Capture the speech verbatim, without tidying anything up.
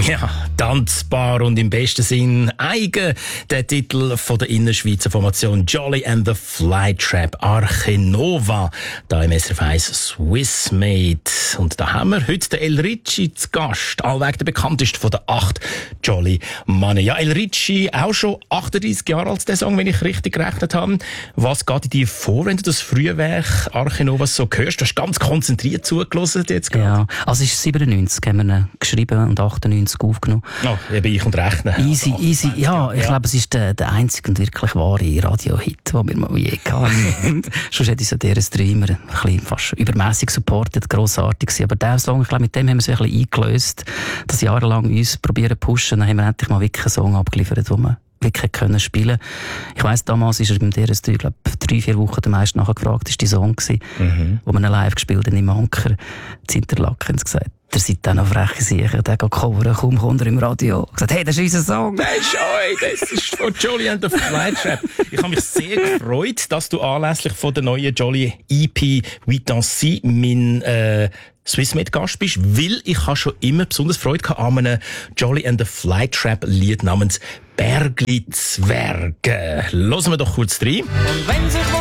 Ja, tanzbar und im besten Sinn eigen. Der Titel von der Innerschweizer Formation Jolly and the Flytrap Arche Nova. Da im S R F eins Swissmade. Und da haben wir heute den El Ricci zu Gast. Allweg der bekannteste von den acht Jolly Mannen. Ja, El Ricci, auch schon achtunddreissig Jahre alt, der Song, wenn ich richtig gerechnet habe. Was geht in dir vor, wenn du das frühe Werk Arche Nova so hörst? Du hast ganz konzentriert zugelassen jetzt gerade. Ja, also es ist siebenundneunzig, haben wir ihn geschrieben und achtundneunzig aufgenommen. Oh, eben ich und rechnen. Easy, also easy, ja, ich ja. glaube, es ist der, der einzige und wirklich wahre Radio-Hit, den wir mal je hatten. Sonst hätte ich so D R S drei immer ein bisschen fast übermässig supportet, grossartig gewesen. Aber der Song, ich glaube, mit dem haben wir so ein bisschen eingelöst, dass jahrelang uns probieren zu pushen, dann haben wir endlich mal wirklich einen Song abgeliefert, den wir wirklich können spielen. Ich weiss, damals ist er beim D R S drei, glaube drei, vier Wochen der meist nachher gefragt, ist die Song gewesen, mhm. wo wir ihn live gespielt haben im Anker, in Interlaken, haben sie gesagt, der seid dann noch freche Sicher, der geht coveren, kaum kommt er im Radio. Ich gesagt, hey, das ist unser Song. Das ist euch, das ist von Jolly and the Flytrap. Ich habe mich sehr gefreut, dass du anlässlich von der neuen Jolly E P «Huit ans six» mein äh, Swissmade-Gast bist, weil ich habe schon immer besonders Freude gehabt an einem Jolly and the Flytrap-Lied namens «Bergli Zwerge». Hören wir doch kurz rein.